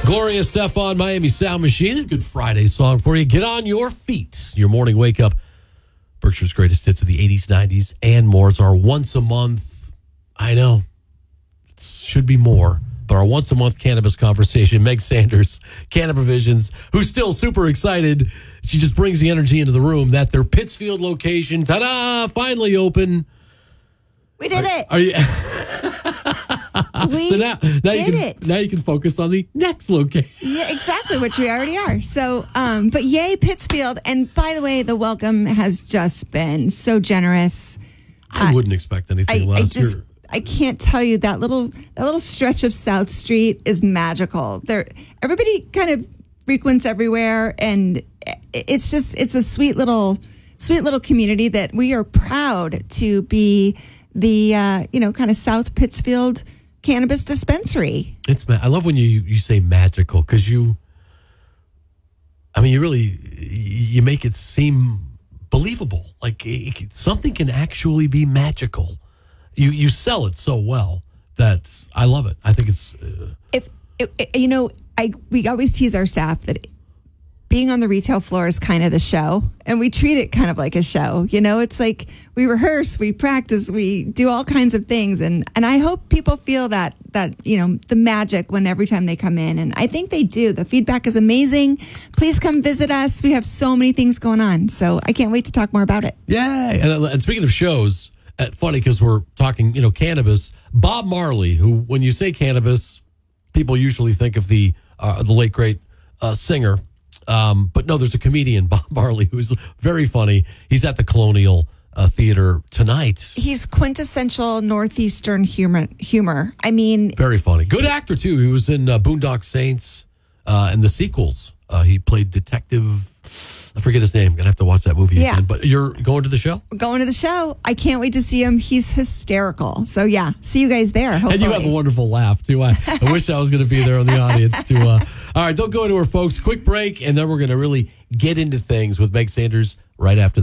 Gloria Estefan, Miami Sound Machine. A good Friday song for you. Get on your feet. Your morning wake up. Berkshire's greatest hits of the 80s, 90s, and more. It's our once a month. I know. It should be more. But our once a month cannabis conversation. Meg Sanders, Cannabivisions, who's still super excited. She just brings the energy into the room that their Pittsfield location, ta-da, finally open. We did it. Are you? We So did it. Now you can focus on the next location. Yeah, exactly, which we already are. So, but yay, Pittsfield. And by the way, the welcome has just been so generous. I wouldn't expect anything less. I can't tell you that little stretch of South Street is magical. Everybody kind of frequents everywhere, and it's a sweet little community that we are proud to be the kind of South Pittsfield cannabis dispensary. I love when you say magical because you make it seem believable. Like something can actually be magical. You sell it so well that I love it. I think it's we always tease our staff that being on the retail floor is kind of the show, and we treat it kind of like a show. It's like we rehearse, we practice, we do all kinds of things, and I hope people feel that the magic when every time they come in, and I think they do. The feedback is amazing. Please come visit us. We have so many things going on, so I can't wait to talk more about it. Yay! And speaking of shows, funny because we're talking cannabis. Bob Marley, who when you say cannabis, people usually think of the late great singer. But no, there's a comedian, Bob Marley, who's very funny. He's at the Colonial Theater tonight. He's quintessential Northeastern humor. I mean, very funny. Good actor, too. He was in Boondock Saints and the sequels. He played Detective. I forget his name. I'm going to have to watch that movie again. But you're going to the show? We're going to the show. I can't wait to see him. He's hysterical. So, yeah, see you guys there, hopefully. And you have a wonderful laugh, too. I wish I was going to be there in the audience, too. All right, don't go anywhere, folks. Quick break, and then we're going to really get into things with Meg Sanders right after that.